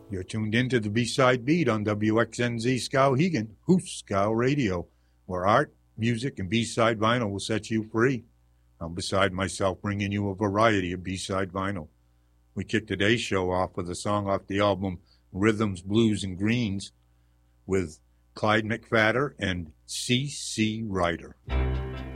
You're tuned into the B-Side Beat on WXNZ Skowhegan, Hoos Skow Radio, where art, music, and B-Side vinyl will set you free. I'm beside myself bringing you a variety of B-Side vinyl. We kick today's show off with a song off the album Rhythms, Blues, and Greens with Clyde McPhatter and C.C. Ryder.